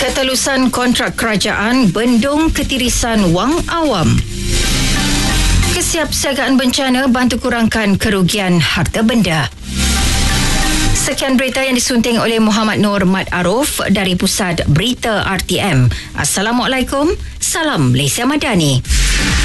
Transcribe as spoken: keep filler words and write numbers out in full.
Ketelusan kontrak kerajaan bendung ketirisan wang awam. Kesiapsiagaan bencana bantu kurangkan kerugian harta benda. Sekian berita yang disunting oleh Muhammad Nur Mat Aruf dari Pusat Berita R T M. Assalamualaikum, salam Malaysia Madani.